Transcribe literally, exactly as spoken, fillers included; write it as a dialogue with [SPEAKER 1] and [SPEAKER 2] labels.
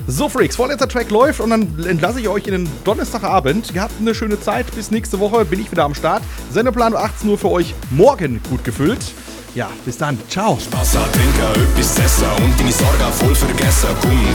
[SPEAKER 1] So, Freaks, vorletzter Track läuft und dann entlasse ich euch in den Donnerstagabend. Ihr habt eine schöne Zeit. Bis nächste Woche bin ich wieder am Start. Sendeplan achtzehn Uhr für euch morgen gut gefüllt. Ja, bis dann. Ciao.
[SPEAKER 2] Spaß an trinken, etwas zu essen und deine Sorgen voll vergessen. Komm,